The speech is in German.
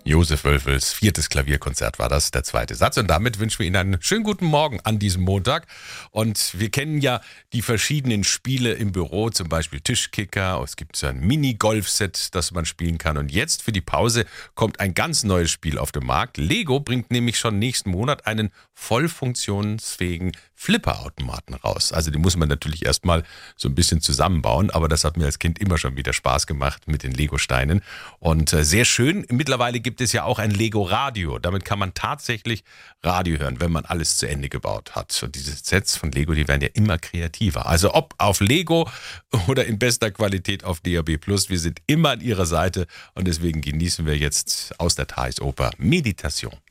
Josef Wölfels 4. Klavierkonzert war das, der zweite Satz. Und damit wünschen wir Ihnen einen schönen guten Morgen an diesem Montag. Und wir kennen ja die verschiedenen Spiele im Büro, zum Beispiel Tischkicker. Es gibt so ein Mini-Golf-Set, das man spielen kann. Und jetzt für die Pause kommt ein ganz neues Spiel auf den Markt. Lego bringt nämlich schon nächsten Monat einen voll funktionsfähigen Flipperautomaten raus. Also die muss man natürlich erstmal so ein bisschen zusammenbauen, aber das hat mir als Kind immer schon wieder Spaß gemacht mit den Lego-Steinen. Und sehr schön, mittlerweile gibt es ja auch ein Lego-Radio. Damit kann man tatsächlich Radio hören, wenn man alles zu Ende gebaut hat. Und diese Sets von Lego, die werden ja immer kreativer. Also ob auf Lego oder in bester Qualität auf DAB+, wir sind immer an Ihrer Seite und deswegen genießen wir jetzt aus der Thais Oper Meditation.